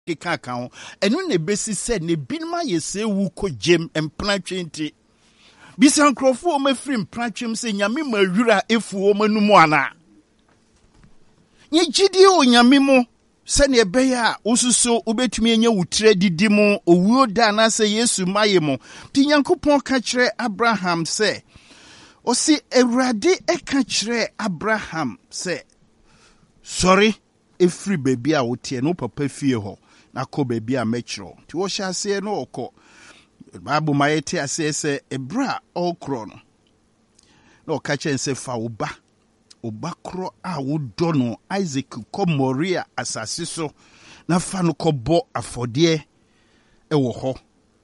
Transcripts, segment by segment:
keka enu ne besi said ne binma yese wu ko jem empratwe nti bisan krofo o mafiri mpratwem se nyame mawura efu o manumu ana nye gidi o nyame mo se ne beya osuso obetumi enya wutre didi mo owuo da na se Yesu maye mo ti Nyankopɔn ka kire Abraham se o si Ewurade eka kire Abraham se sorry efiri baby a wotie no papa fie ho na ko baby a mechro ti wo hya se no okọ Bible ma yete ase se ebra okro no na oka chen se fa oba kro a wodo no Isaac ko Moria asase so na fa no ko bo afode wo ho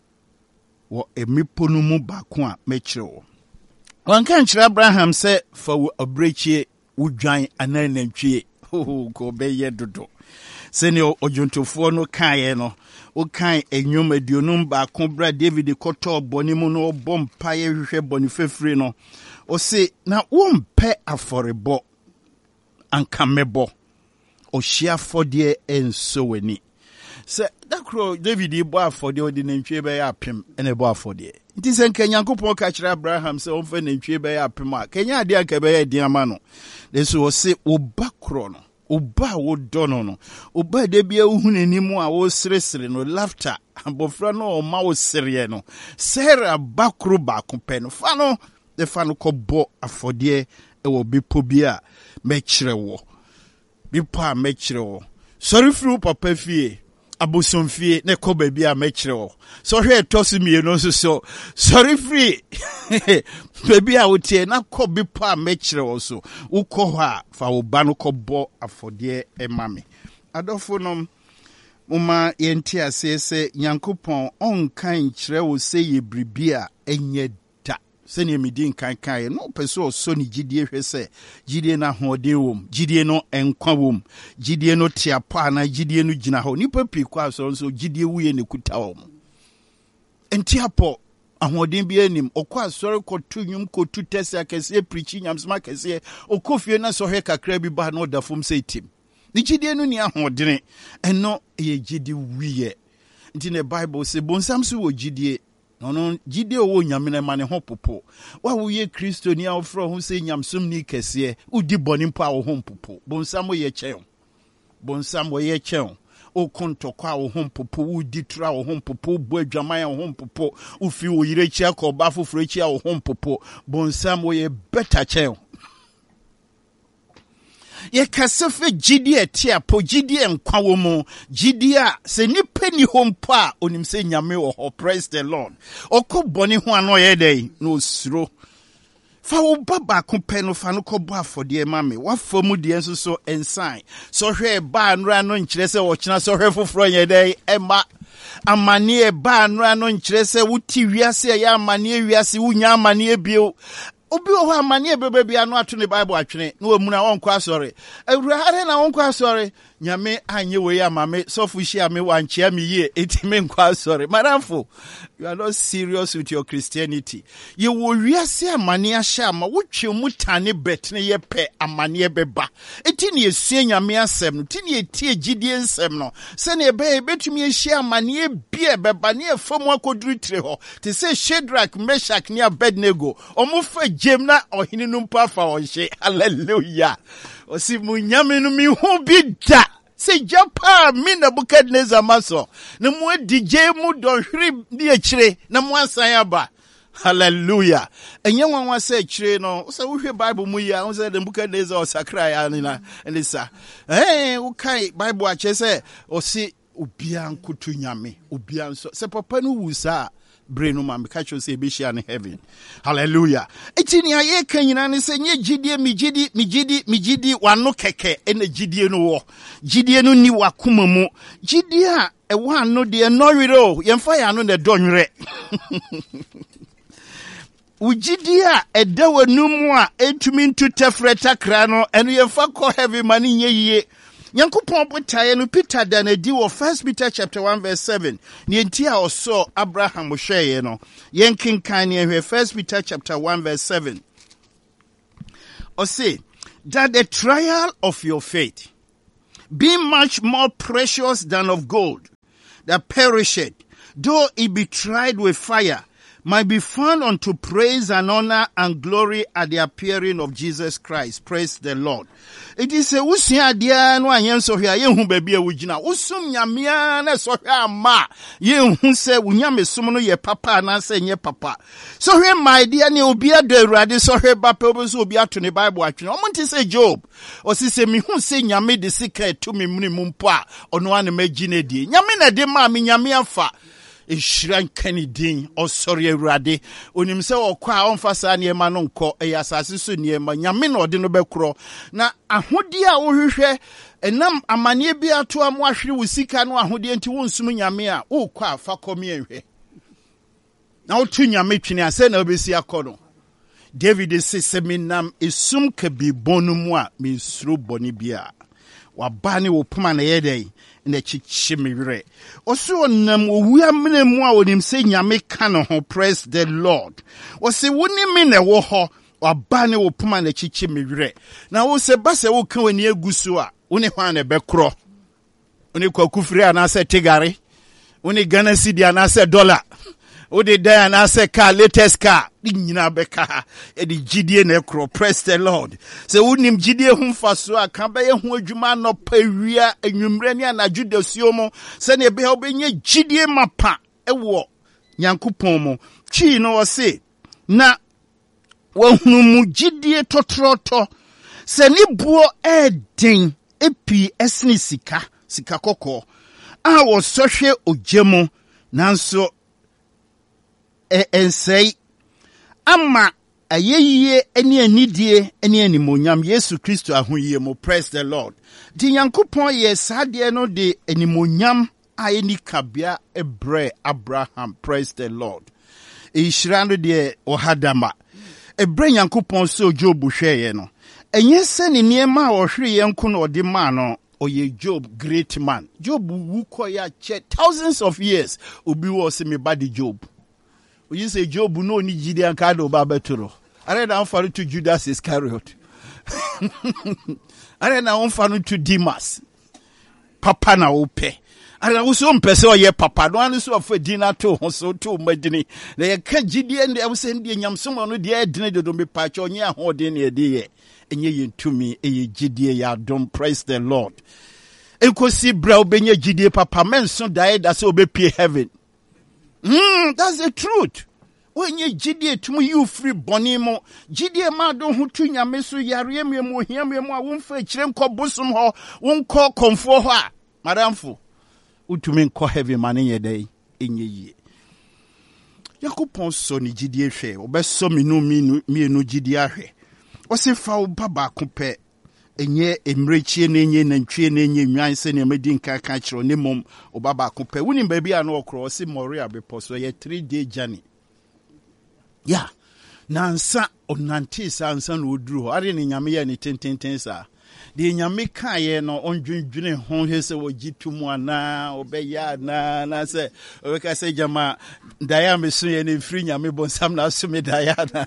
wo emipo no mu ba ko a mechro wan kan kire Abraham se fa obrechie wudwan ananantwie ko beye dodo sene ojontofo no kae no o kan enyom aduonum ba ko bra David koto boni mu no bompa ye hwehwe boni fefre no o se na wompe aforebo ankamebo o hia fode enso wani se dakro David ibo afode odi nantwie be ya apem ene bo afode nti se nka Nyankopɔn ka kire Abraham se omfa nantwie be ya apem a kenya ade aka be ya diama no leso o se obakro no oba wo dono no oba de bia uhunanimu a wo seresere no laughter abofra no o ma wo sere no Sarah bakro ba ko pe no fa no de fa no ko bo afode e wo bipo bia mekire wo bipo a mekire wo sorry fru papa fie abosom fie ne ko ba bia mekire wo so hwe tosi mie no so sorry free baby a wotie na ko bipo a mekire wo so ukọ ho a fa wo ba no ko bo afode e mame adofo no muma yenti ase se Nyankopɔn onkan kire wo se ye bribia enye da se ne medi nkan no peso so ni gidie hwe se gidie na hode wom gidie no enkwa wom gidie no tiapa na gidie no gina ho nipa pi kwa so gidie wuye ne kuta wom entiapo ahoden bi anim okwa asore kotu nwum kotu tese akese preaching nyamsma kese okofie na so hwe kakra bi ba na odafom se tim ni gidie no ni ahoden eno ye gidi wiye nti ne Bible se bonsam so wo gidie no gidie wo nyame na mane ho popo wa wo ye Kristo ni afro ho se nyamsom ni kese udi boni mpa wo ho popo bonsam ye chen bonsam wo ye chen o konto kwa wo hompopo udi tra wo hompopo bo adwaman wo hompopo ufi wo yire chia ko ba foforo chia wo hompopo bonsam wo ye better chen ye kasefe gidie tia po gidie nkwa wo mu gidie a se nipa ni hompo a onim se nyame wo ho praise the Lord okoboni ho ano ye dai no suro fa wo baba ko pe no fa no ko bo afode ma me wa fa mu de enso so ensign so hwe ba anura no nkire se wo kina so hwe foforo ye dai ema amane ba anura no nkire se wuti wiase ya amane wiase wunya amane bio obi o ha amane bebe bia no ato ne Bible atwene no amuna wonko asore awurade na wonko asore nyame anye we ya mame sofushi ame wanchia me ye etime nko asore maramfo you are not serious with your Christianity ye wo wiase amane ahya ma wotwe mutane betne ye pe amane beba etini esue nyame asem no tini etie gidie nsem no se ne be betumi ehia amane bia beba ne efom akoduru tire ho te se Shadrach Meshach ne Abednego omufa jemna ohini numpa fa onhye hallelujah osi munyame no mi ho bi da se japa mi Nebukadnezar maso na mu adije mu dohwere ni akire na mu ansan aba hallelujah enye nwanwa se akire no so wohwe Bible mu ya wo se Nebukadnezar osakra ya ni na elisa wo kai Bible ache se osi obia nkutu nyame obia nso se papa no wusa brain ma me catch you say be share in heaven hallelujah etini aye kan nyina ne se nye gidie mi gidi wano keke ene gidie no wo gidie no ni wakoma mu gidie a e wa no de no wiro yemfa ya no ne donwere ugidie a eda wanumu a etumi ntu tefreta kra no eno yemfa ko heaven mani nye yie Nyankopɔn botaye no Peter dan adi wo 1 Peter chapter 1 verse 7 ne ntia oso Abraham hweye no yenkenkan ne hwe 1 Peter chapter 1 verse 7 o say that the trial of your faith being much more precious than of gold, that perisheth, though it be tried with fire, might be found unto praise and honor and glory at the appearing of Jesus Christ. Praise the Lord. It is a usia dia no anyen so hwea ye hu ba bia wugina usum nyamea na so hwea ma ye hu se wunyame som no ye papa na se nye papa so hwea my dia ne obi ado awurade so hwea ba pe obi so obi ato ne Bible atwene o monte se Job o se me hu se nyame de sika to me muni mumpo a ono ane magine die nyame na de ma me nyame afa Ishran Kennedy or sorry Radi on himself or on Fasa near Manonco, a assassin near my yamin or dinobecro. Now, a hodia or and nam a manibia to a washi with Sikano, a hodia into one sumia, oh, qua facomi. Now, Tunya Michin, I said, Obisia Cono. David is seminam is sum can be bonumwa, means through Bonibia. Wabani will puman a day. Na chichimire oso nam owua mene mu a wonim se nyame ka no ho. Praise the Lord. O se woni me na wo ho waba ne wo poma na chichimire na wo se ba se wo ka wani agusu a woni hwan na bekro woni kwakufiri ana se tigare woni Ghana cedi ana se dollar wodi dan ana se car latest car nyina beka e di gidie na ekro. Praise the Lord. Se wonim gidie hu faso a kan ba ye hu adwuma no pawia anwumre ne anadwo dasuo mo se ne be obenye gidie mapa ewo Nyankopon mo twi no se na wahunu mu gidie totroto se ni buo eden epi esni sika kokko a wo sohwe ogyemo nanso ensei ama ayeye eni anidie eni animonyam Yesu Kristo ahoyie mo. Praise the Lord. Di Nyankopon ye sade no de animonyam ayeni kabia ebre Abraham. Praise the Lord. Ishirando de ohadama ebre Nyankopon so Job hweye no enye se ne niema a ohwe ye nko no de ma no oye Job great man. Job wu koya che thousands of years obi wo se me body Job. You say Job no ni Gideon Kado Babeturo. I read down for to Judas Iscariot. I read down for to Demas. Papa na ope. I read also person ye papa. No one so for dinner to so to medini. They can Gideon they was sending yam someone no dear dinner do me patch on ya holding ye dear. And ye to me a Gideon ya don't praise the Lord. And could see brow benye Gideon papa men so died that's obey heaven. That's the truth. When you jidie to you free bonimo, jidie ma don hu tu nyame so yare mo hiam mo a won fa kire nko bosom ho won ko komfo ho a madamfo utumi nko heavy man ye dai enye yie Yakopon so ni jidie hwe obeso mienu jidie ahwe o se fa baba ko pe enye emrechie na enye nantwie na enye nwan se na medi nka ka kiro ne mom obaba ko pe woni ba bia na okro se Moria beposo ye 3-day journey. Yeah. Nansa onante sansa no oduru ho are ne nyame ye ne tententen sa de nyame ka ye no ondwendwene ho hese wo gitumu ana obeya na se obeka se jama daya me so ye ne free nyame bonsam na so me daya na.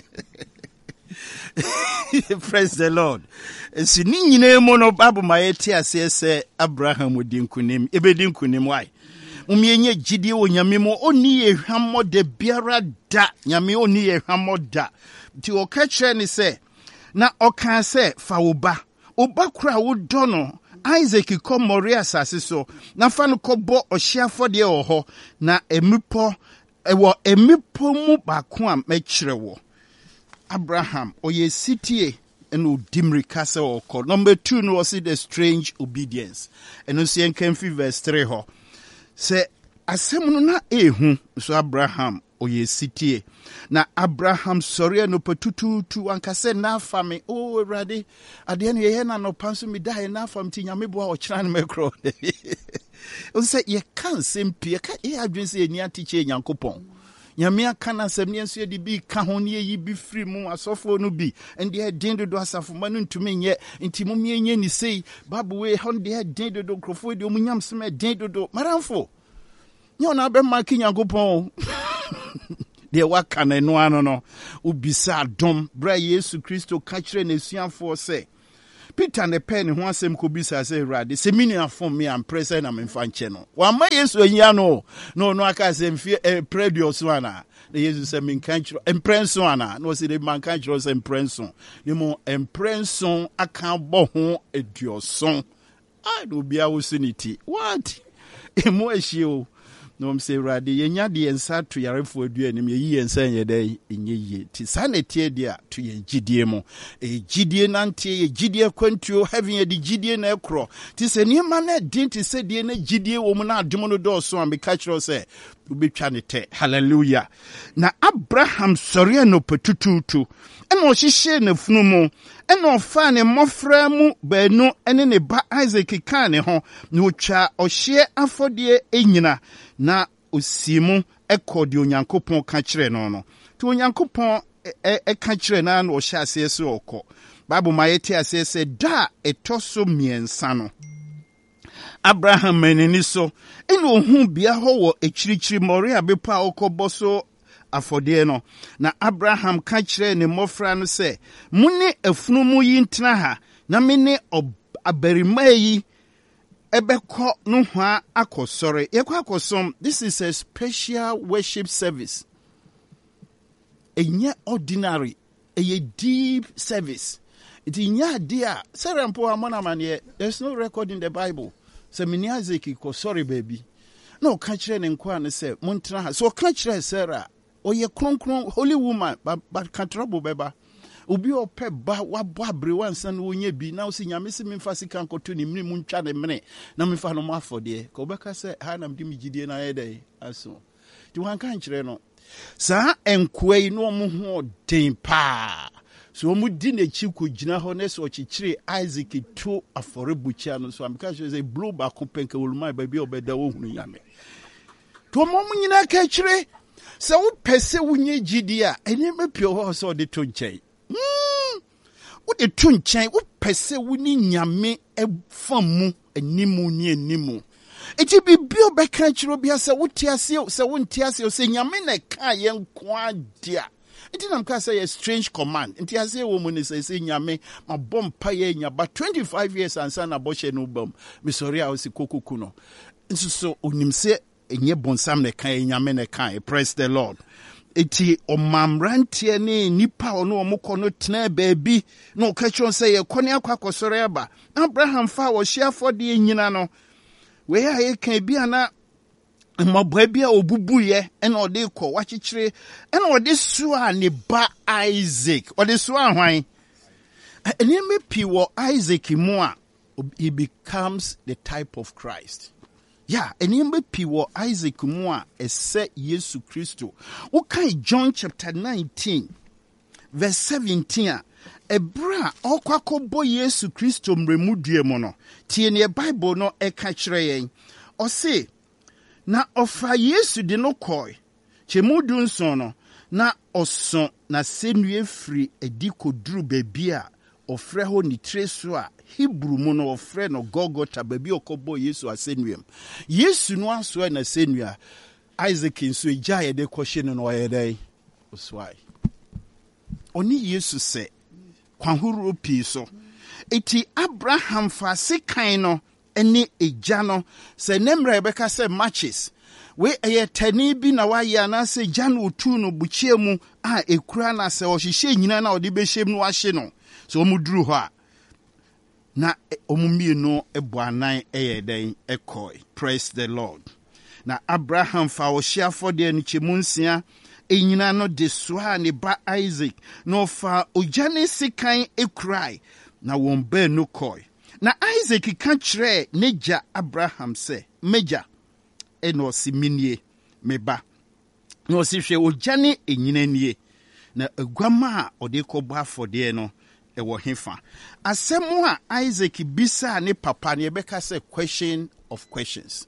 Praise the Lord. Si ni nyina mu no Bible ma yeti ase se Abraham odi nkunim ebedi nkunim why umienye gidie wo nyame mo oni ehwammo de biara da nyame oni ehwammo da ti o ka kire ni se na o kan se fa wo ba kura wo do no Isaac ko Moria sase so na fa no ko bo ohia fode wo ho na emipo mu ba ko am ma kire wo Abraham oye sitie eno dimri kase oko. Number 2 no was the strange obedience. Eno si enkenfi verse 3 ho. Se asem no na ehu so Abraham oye sitie. Na Abraham sorry no petutu ankase na fami o Awurade ade na ye na no panso mi dai na fam ti nyame bo a o kira na mekro. O se ye kan sempi ka e adwen se eni atiche Nyankopon. Nyame aka na asem ne nso de bi ka ho ne yi bi firi mu asofo no bi ende den do asafo ma no ntumi nye nti mu mienye ni sei babu we hon de den do krofo de mu nyam sem den do maramfo nyo na be ma Nyankopon de waka na no ano no obisa dom bra Yesu Kristo ka kire na suafo se Peter ne pen ho asem ko bisa say Awurade se mini afom me am present na me fa nche no wa ma Yesu anyia no aka se mfie predio so ana na Yesu se me kan kiro emprenso ana no se de man kan kiro se emprenso ni mo emprenso aka bo ho eduoson I do bia wo suniti what emo ehie no me say Awurade yenya de ensa to yarefo aduanim ye ensa ye dai enye yie ti sanete dia to ye gidie mo gidie nante ye gidie kwantuo heaven ye de gidie na ekro ti se niema na din ti se die na gidie wo mu na adom no do so am ka kiro se ubetwa ne te hallelujah na Abraham sori no petututu ena o hihye na funu mu ena o fa ne mofra mu baanu ene ne ba Isaac kan ne ho na otwa ohye afodie enyina na osimu ekodi onyankopon ka kire no to onyankopon ka kire na o hye asese okọ Bible ma yete asese da etoso miensa no Abraham menini so ene ohun bia ho wo ekirichiri Moria bepa okobo so afode no na Abraham ka kire ne mofra no se muni afunu mu yi ntena ha na mene abarima yi ebeko no hwa akosore yekwa akosom. This is a special worship service, enye ordinary, a deep service. It inya dia serampo amana mane. There's no record in the Bible se mini Isaac kosore baby no ka kire ne nkwa ne se montena ha so ka kire Sarah oye kronkron holy woman but can trouble beba obi ope ba wabo abre wansa no onye bi na osi nyame se memfa sika nkoto ni mini muntwa ne mene na memfa no mafode ko beka se ha na mdi migidie na yedai aso ti wan kan kire no sa enkwai no mo ho den pa so mu di na chi ko gina ho na so chichire Isaac to aforebucha no so am ka say blow back penka woluma ba bi obeda wo hunu nyame to mo mu nyina ka kire se wo pese wunye gidi a ene mepio ho so de to nchen wo de to nchen wo pese wuni nyame efamu animu ni animu eti bibio beka kire bia se wo tiase se wo ntiase se nyame na ka ye nkwa dia eti nam ka say a strange command ntiase wo mu ni se nyame ma bompa ye nya ba 25 years ansa na boshe no bam me sorry a o si kokuku no nso so onim se enye bonsam ne kan nyame ne kan praise the Lord eti omamrantie ne nipa ono omukọ no tena baabi no ka chon say ye kone akwakosore aba Abraham fa wo hia fode nyina no we ya ye kan bi ana mabwa bi a obubuye ena ode kọ wachichire ena ode suwa ne ba Isaac ode suwa hwan eni me pi wo Isaac mu a he becomes the type of Christ. Yeah, enimbe piwo Isaac mua ese Yesu Kristo. Ukai John chapter 19 verse 17 ebra okwako bo Yesu Kristo mremudue mono. Tie ne Bible no eka kire yen. Ose na ofa Yesu de no koi. Chemudu nso no na oso na senue firi ediko duru bebia ofre ho ni treso a Hebrew mu no ofre no Golgotha baby okobo Yesu asenuem Yesu no aso na senua Isaac nso eja ye de kwhye no oyedai oswai oni Yesu se kwanhuru pi so eti Abraham fa sekan no ene eja no se nemra beka se matches we eye tani bi na wa ya na se janu otu no buchie mu a ekura na se ohihye nyina na ode behye mu ahye no so omuduru ho a na omumie no ebuanan eyeden ekoi praise the Lord na Abraham fa ohia fode no chemunsia enyina no de soa ne ba Isaac no fa ojane sekan ekrai na won ba no koi na Isaac ka kire neja Abraham se meja eno siminie meba no si hwe ojane enyina nie na aguama a ode kɔbɔ afɔde no ewo hefa asɛm a Isaac bisa ne papa ne bɛka sɛ question of questions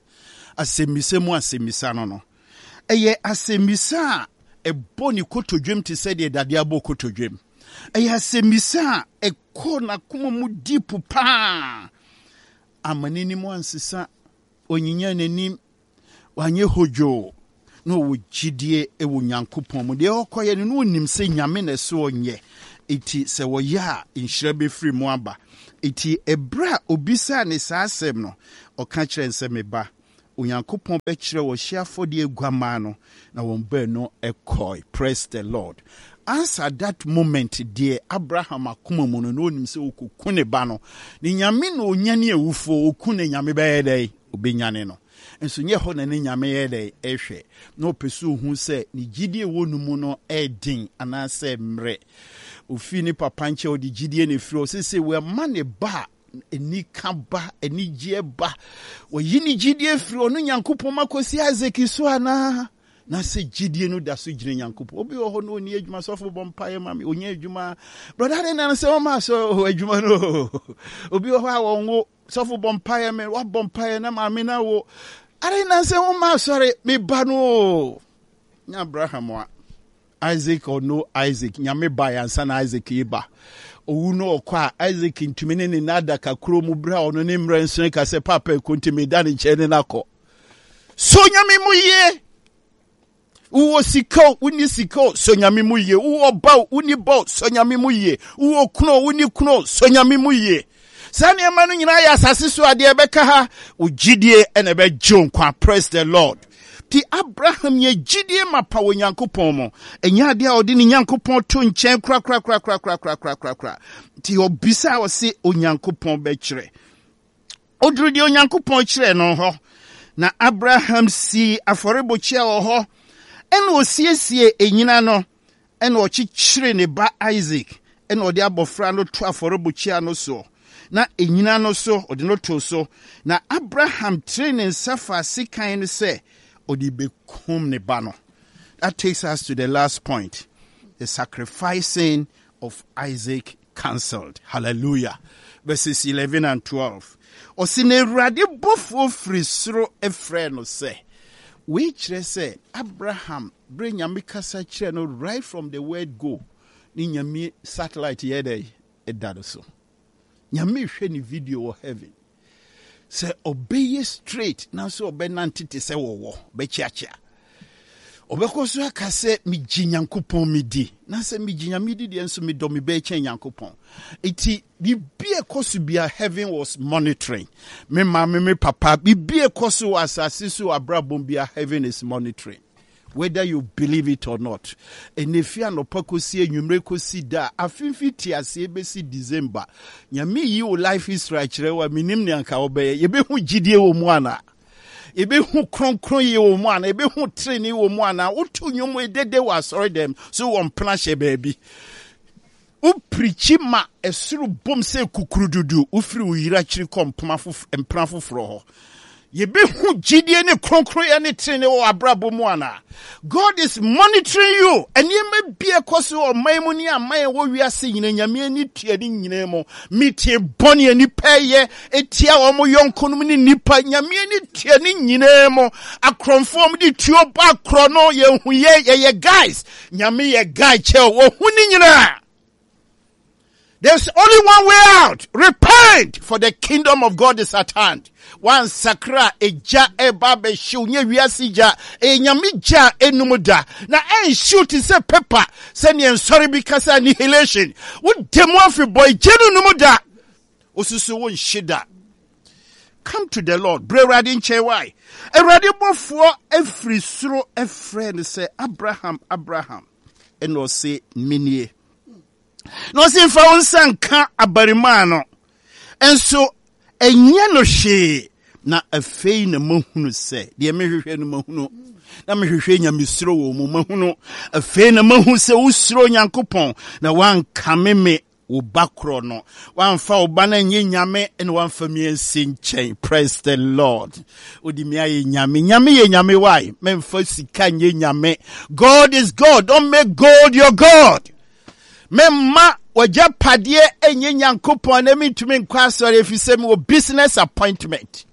asɛmisa no no ɛyɛ asɛmisa a ɛbɔ ne kotodwem te sɛ deɛ dade abɔ kotodwem ɛyɛ asɛmisa a ɛkɔ na kuma mu deep pa amanini mu ansesa onyinya nanim wanye hojo no wo gidie ewo Nyankopɔn mu de okoye no onim se nyame na so onye iti se woya inhyira be free mu aba iti ebra obisa ne saa asɛm no ɔka kyerɛ nsɛ meba Onyankopɔn be kyerɛ wo hyiafo de aguama no na wɔn ba no ekoi. Praise the Lord. Answer that moment dear Abraham akoma mu no onim sɛ okuku ne ba no ne nyame no onyane awufo oku ne nyame bɛyɛ dɛ obenyane no enso nye ho na ne nyame yɛ dɛ ehwɛ na opesu hu sɛ ne gidie wɔ no mu no ɛdin anasɛ mre ofi ni papa nche odi gidie ne firi o sɛ we ma ne ba eni ka ba eni gie ba wo yini gidie firi ono Nyankopɔn makosi Isaac so ana na se gidie no da so gire Nyankopɔn obi wo ho no oni adwuma sofo bompaye mame onye adwuma brother den na se o ma so adwuma no obi wo ho a wonwo sofo bompaye me wa bompaye na mame na wo are na se o ma sori me ba no nya Abraham wa Isaac or no Isaac nyame ba yansa na Isaac yiba owu no okwa Isaac ntumene ne nada kakro mu bra ono ne mra nso ka se papa kontimi da ne nche ne nakọ so nyame mu ye uwo siko uni siko so nyame mu ye uwo ba uni ba so nyame mu ye uwo kuno uni kuno so nyame mu ye sane emanu nyina ya asase so ade ebeka ha ugidie ene be jonkwa. Praise the Lord. Ti Abraham ye gidie mapa wo Nyankopɔn mo enya ade a odi ne Nyankopɔn to nkyɛn kra ti obisa wo se Onyankopɔn be kyerɛ oduru de Onyankopɔn kyerɛ no ho na Abraham si aforebokyia wo ho ena osiesie enyina no ena ɔkyekyere ne ba Isaac ena ɔde abofra no to aforebokyia no so na enyina no so ɔde no to so na Abraham train nsafa sikan no sɛ that takes us to the last point. The sacrificing of Isaac cancelled. Hallelujah. Verses 11 and 12. Osine radi bofo frisro efre no se. Which say Abraham bring yamikasa chere no right from the word go. Ni nyami satellite yede edado so. Nyami hwe ni video of heaven. Say obey straight now so obey nantite say wo be chiachia obeko so aka say mi Nyankopɔn midi na say mi Nyamidi de enso mi do mi be chen Nyankopɔn iti bibie koso bia heaven was monitoring me mama me papa bibie koso asase so abrabom bia heaven is monitoring whether you believe it or not. And if you are no pakosi enumreko si da afinfi tiase besi December nyame yi o life is right rewa minim ne anka obeye ye be hu gidie wo mu ana ye be hu kronkron ye wo mu ana ye be hu training wo mu ana wotu nyom edede wa sorry them so won plan she baby u preachi ma esuru bom se kukurududu u firi u yira chiri kompama empran foforo ho ye be hu gidie ne kronkron ya ne trene wo abrabo mu ana. God is monitoring you and ye may be a cause or maimoni and my wo wiase nyina nyame ani tuade nyina mo metie boni ani peye etia wo mo yonkonom ni nipa nyame ani tuade nyina mo akronfom di tuo ba krono ye hu ye guys nyame ye guy che wo hu ni nyina. There's only one way out. Repent, for the kingdom of God is at hand. One sakra eja eba be shiu nye wiasija e nyamija enumuda na shoot is a pepper send you sorry because annihilation. What demofi boy jenu numuda osusu won shida. Come to the Lord. Bre radin chewai. E radin for every suro a friend say Abraham and will say minie. No sin fa unsan ka abarimano enso enye no hwe na afei na mahunu se de mehwehwe no mahunu na mehwehwe nyamesiro wo mu mahunu afei na mahu se usiro Nyankopɔn na wanka meme wo bakro no wanfa wo bana nye nyame ene wanfa mi ensin chen. Praise the Lord. Odi mi aye nyame ye nyame why memfa sika nye nyame. God is God. Don't make God your God. Memma waja padie enye Nyankopɔn na mitumi nkwa sori efise me wo business appointment.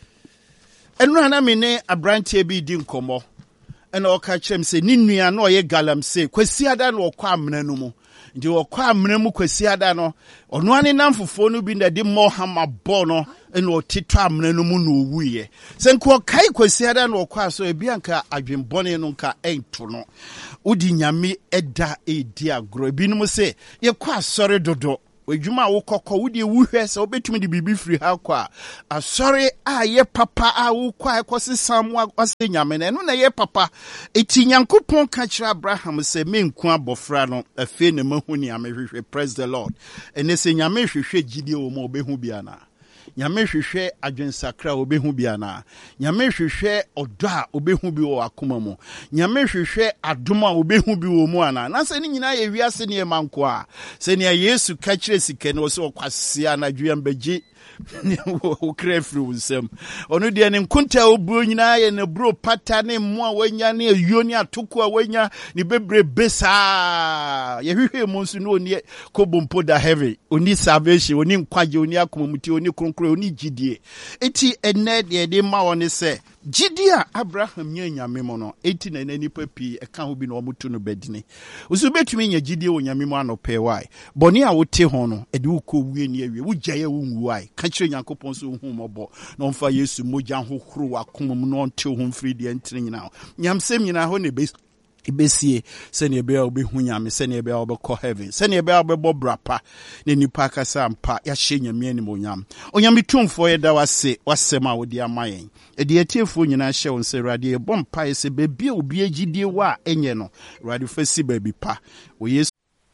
Enu na me ne abrantie bi di nkomo. Ena oka kyerem se ni nua na oye galamse kwasi ada na okwa amena no mu. Ndi okwa amene mu kwasi ada no ono ane namfofo no bi na de mo hama bɔ no ene otito amene no mu no wuye se nko kai kwasi ada no okwa so ebi anka adwenbɔne no nka ento no udi nyame ɛda edi agro ebi no mu se ye kwa asɔre dodo Wejuma wukoko wudi wuhe se obetumi di bibi free ha kwa asɔre a ye papa a wukwa ekosi samwa wase nyamene no na ye papa eti Nyankopɔn ka kyerɛ Abraham se menku abofra no afi ne mahu ni amehwehwe praise the Lord ene se nyame hwehwe gidie wo mo obehu bia na nyame hwehwe adwensakra obehu bia na nyame hwehwe ɔdɔ a obehu bi wɔ akoma mu nyame hwehwe adom a obehu bi wɔ mu ana na se ni nyina ye wiase ne manko a se ne Yesu ka kyerɛ sike no so kwasia na dwuam bagye o krefri unsem onu de ne nkunta oburo nyina ye ne bro pata ne mo a wanya ne ayuo ne atoko a wanya ne bebre besa ye hwehwe mo nso no oni kobompo da heavy oni salvation oni nkwaje oni akomamuti oni kronkro oni gidie eti ene de ma woni se gidie a Abraham nya nyame mo no eti na nipa pi e ka ho bi na omutu no badine usu betumi nya gidie wo nyame mo anope wai boni a wote ho no e de ukowie ne awie wugyaye wunwu wai ka kire Nyankopɔn so hu mɔbɔ na ɔmfa Yesu mogya ho horo akoma mu no ɔnte ho mfiri de ntene nyina nyamsem nyina ho ne besie sene ebe a obehu nyame sene ebe a obekɔ heaven sene ebe a obebɔ brapa ne nipa kasa ampa ya hye nyame anim onyame tumfo ye da wase wasɛm a wodi amayen edi etiefo nyina hye won se rade e bɔ mpa ye se bebi obi agidie wa enye no rade fasi baby pa wo Yesu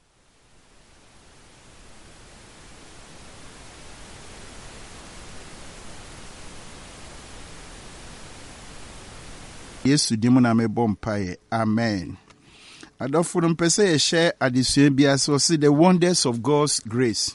Yesu dimu na mebɔ mpae amen adɔfo no mpɛsɛ ye share adesua bia so see the wonders of God's grace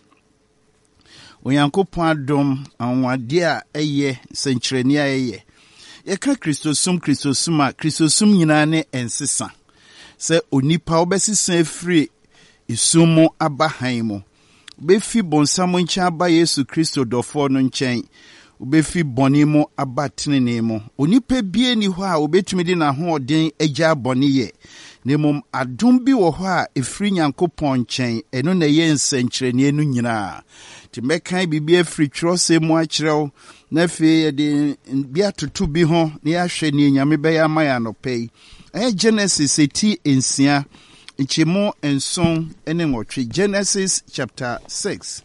Onyankopɔn adom anwade a ɛyɛ senkyerɛni a ɛyɛ yɛka kristosum a kristosum nyinaa ne ensesa sɛ onipa obɛsesa afiri isumu aba han mu befi bonsam nkyɛn aba Yesu Kristo dɔfo no nkyɛn ubefi boni mu abatene mu onipa bie ni hɔ a obetumi di na ho ɔden agya boni ye nemum adom bi wɔ hɔ a efiri Nyankopɔn nkyɛn ɛno na yɛ nsɛnkyerɛnne no nyinaa ti mɛkan bibia firi twerɛsɛ mu akyerɛw na fe yɛde bia toto bi ho na yɛahwɛ ne nyame bɛyɛ ama yɛ anɔpɛ ɛyɛ Genesis eti ensia nkyemu enson ene nwɔtwe Genesis chapter 6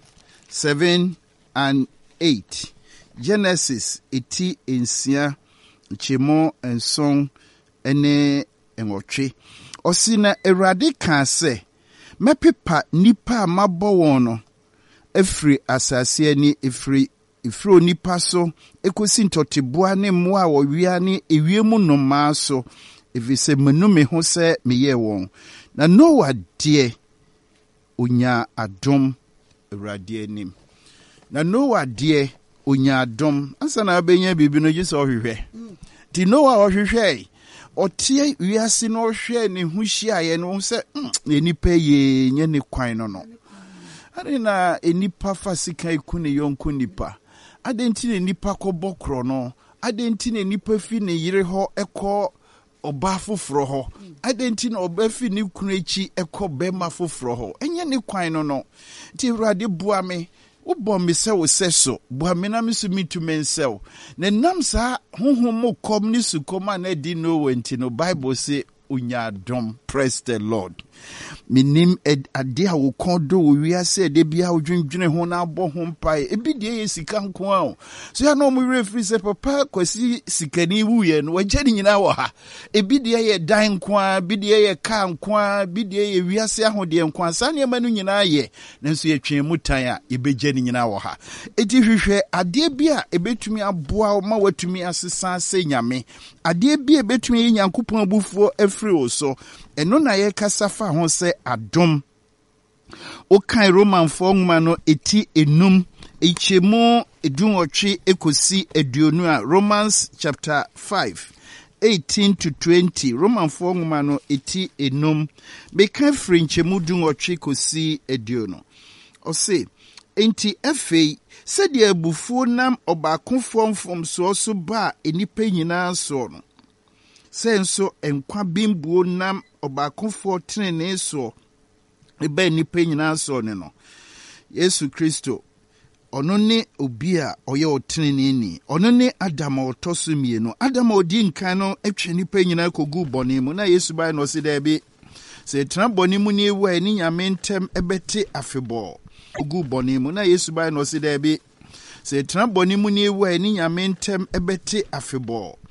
7 and 8 Genesis eti ensia nkyemu enson ene nwɔtwe osi na Awurade ka sɛ mɛpepa nipa a mabɔ wɔn no efiri asase ani efiri onipa so ekosi ntɔteboa ne mmoa a wɔwia ne ewiemu nnomaa so efisɛ menu me ho sɛ meyɛ wɔn na Noah deɛ onya adom Awurade anim na Noah deɛ onya adom ansa na abenya bibi no gye sɛ ɔhwehwɛ ti Noah ɔhwehwɛ ɔtie wiase no ɔhwɛ ne ho hyiaeɛ no sɛ nipa ye nye ne kwan no ade na enipa fa sika iku ne yonko nipa ade nti ne nipa kɔbɔ korɔ no ade nti ne nipa fi ne yire hɔ ɛkɔ ɔba foforo hɔ ade nti na ɔba fi ne kunu akyi ɛkɔ bɛma foforo hɔ enye ne kwan no ti Awurade boa me ubɔ me sɛ wo sɛ so boa me na me so mitu me nsɛw na nam saa honhom mo kom ne sukom a na di no wenti no Bible say unya adom praise the Lord minim ade a wo kondo wo wiase de bia wo dwendwene ho na abɔ ho mpae ebi de ye sika nko a so ya no mo refri se papa kwasi sikani wuye no wagye ni nyina wɔ ha ebi de ye dan nko a bi de ye ka nko a bi de ye wiase ahode nko a sa ne ma no nyina ye nanso ye twen mutan a ebegye ni nyina wɔ ha eti hwehwɛ ade bi a ebetumi aboa ma watumi asesa se nyame ade bi ebetumi ye Nyankopɔn abufuo afiri wo so eno na ye kasa fa ho se adom o kan Roman nwoma no eti enum ichemu edunwotwe ekosi eduonu a Romans chapter 5 18 to 20 Roman nwoma no eti enum beka firi nchemu dunwotwe kosi eduonu o se enti afei sɛdeɛ abufuo nam ɔbaakofo mfomso so ba enipa nyinaa so no sɛ nso enkwa bimbuo nam ɔbaakofo tenene so ebe nipa nyina so ne no Yesu Kristo ono ne obi a oye otreneni ono ne Adam otoso mienu Adam odi nkan no atwe nipa nyina kogu bone mu na Yesu bai no se da bi se tra bone mu ni ewu ani nyame ntem ebete afebo kogu bone mu na Yesu bai no se da bi se tra bone mu ni ewu ani nyame ntem ebete afebo